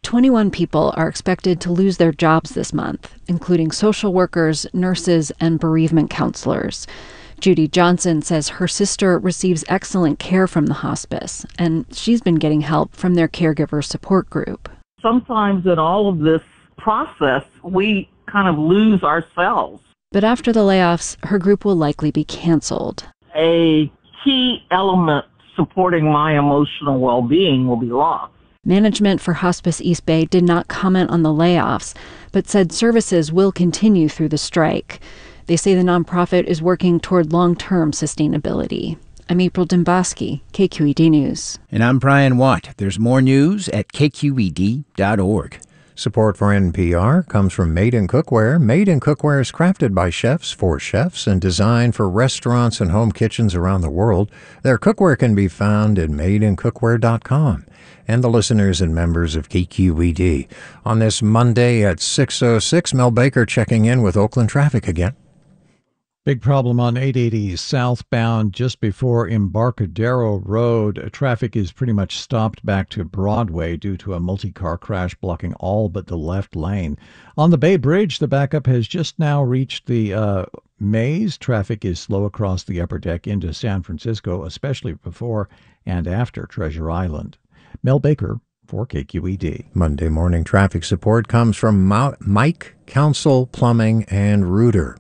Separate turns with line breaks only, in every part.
21 people are expected to lose their jobs this month, including social workers, nurses, and bereavement counselors. Judy Johnson says her sister receives excellent care from the hospice, and she's been getting help from their caregiver support group.
Sometimes in all of this process, we kind of lose ourselves.
But after the layoffs, her group will likely be canceled.
A key element supporting my emotional well-being will be lost.
Management for Hospice East Bay did not comment on the layoffs, but said services will continue through the strike. They say the nonprofit is working toward long-term sustainability. I'm April Dembosky, KQED News.
And I'm Brian Watt. There's more news at kqed.org.
Support for NPR comes from Made in Cookware. Made in Cookware is crafted by chefs for chefs and designed for restaurants and home kitchens around the world. Their cookware can be found at madeincookware.com. And the listeners and members of KQED. On this Monday at 6:06, Mel Baker checking in with Oakland traffic again.
Big problem on 880 southbound just before Embarcadero Road. Traffic is pretty much stopped back to Broadway due to a multi-car crash blocking all but the left lane. On the Bay Bridge, the backup has just now reached the Maze. Traffic is slow across the upper deck into San Francisco, especially before and after Treasure Island. Mel Baker for KQED.
Monday morning traffic support comes from Mike, Council Plumbing, and Reuter.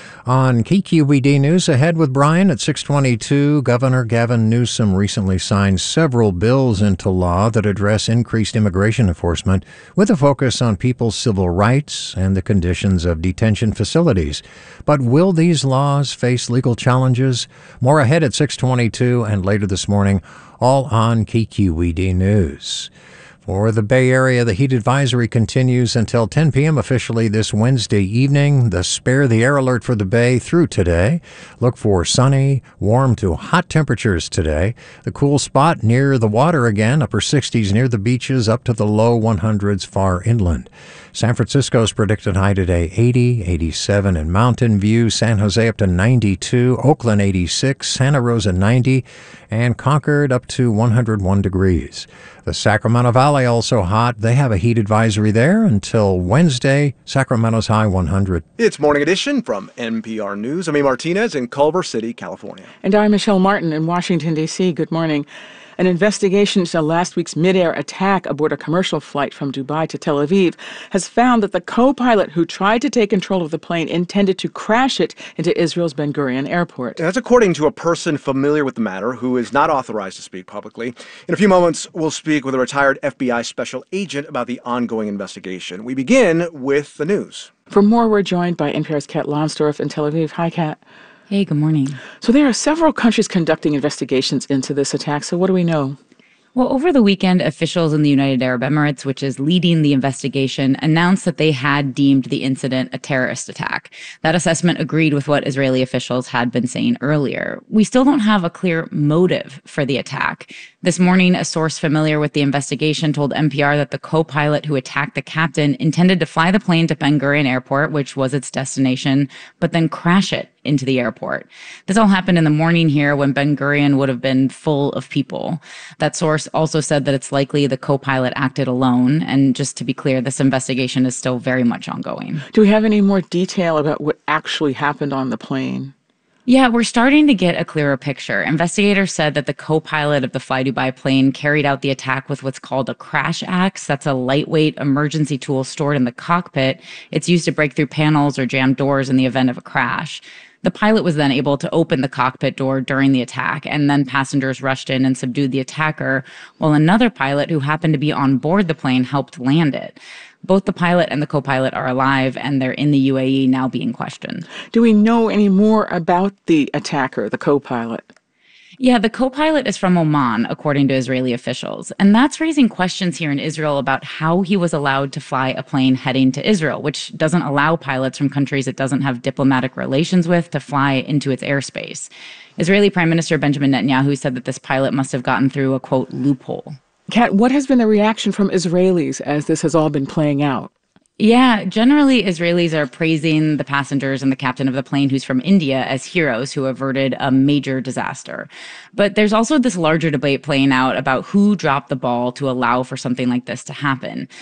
On KQED News, ahead with Brian at 6:22, Governor Gavin Newsom recently signed several bills into law that address increased immigration enforcement with a focus on people's civil rights and the conditions of detention facilities. But will these laws face legal challenges? More ahead at 6:22 and later this morning, all on KQED News. For the Bay Area, the heat advisory continues until 10 p.m. officially this Wednesday evening. The Spare the Air alert for the Bay through today. Look for sunny, warm to hot temperatures today. The cool spot near the water again, upper 60s near the beaches, up to the low 100s far inland. San Francisco's predicted high today 80, 87 in Mountain View, San Jose up to 92, Oakland 86, Santa Rosa 90, and Concord up to 101 degrees. The Sacramento Valley also hot. They have a heat advisory there until Wednesday. Sacramento's high 100.
It's Morning Edition from NPR News. I'm A. Martinez in Culver City, California.
And I'm Michelle Martin in Washington, D.C. Good morning. An investigation into last week's mid-air attack aboard a commercial flight from Dubai to Tel Aviv has found that the co-pilot who tried to take control of the plane intended to crash it into Israel's Ben Gurion Airport.
That's according to a person familiar with the matter who is not authorized to speak publicly. In a few moments, we'll speak with a retired FBI special agent about the ongoing investigation. We begin with the news.
For more, we're joined by NPR's Kat Lonsdorf in Tel Aviv. Hi, Kat.
Hey, good morning.
So there are several countries conducting investigations into this attack. So what do we know?
Well, over the weekend, officials in the United Arab Emirates, which is leading the investigation, announced that they had deemed the incident a terrorist attack. That assessment agreed with what Israeli officials had been saying earlier. We still don't have a clear motive for the attack. This morning, a source familiar with the investigation told NPR that the co-pilot who attacked the captain intended to fly the plane to Ben Gurion Airport, which was its destination, but then crash it into the airport. This all happened in the morning here when Ben Gurion would have been full of people. That source also said that it's likely the co-pilot acted alone. And just to be clear, this investigation is still very much ongoing.
Do we have any more detail about what actually happened on the plane?
Yeah, we're starting to get a clearer picture. Investigators said that the co-pilot of the Fly Dubai plane carried out the attack with what's called a crash axe. That's a lightweight emergency tool stored in the cockpit. It's used to break through panels or jam doors in the event of a crash. The pilot was then able to open the cockpit door during the attack, and then passengers rushed in and subdued the attacker, while another pilot who happened to be on board the plane helped land it. Both the pilot and the co-pilot are alive, and they're in the UAE now being questioned.
Do we know any more about the attacker, the co-pilot?
Yeah, the co-pilot is from Oman, according to Israeli officials. And that's raising questions here in Israel about how he was allowed to fly a plane heading to Israel, which doesn't allow pilots from countries it doesn't have diplomatic relations with to fly into its airspace. Israeli Prime Minister Benjamin Netanyahu said that this pilot must have gotten through a, quote, loophole.
Kat, what has been the reaction from Israelis as this has all been playing out?
Yeah, generally Israelis are praising the passengers and the captain of the plane who's from India as heroes who averted a major disaster. But there's also this larger debate playing out about who dropped the ball to allow for something like this to happen.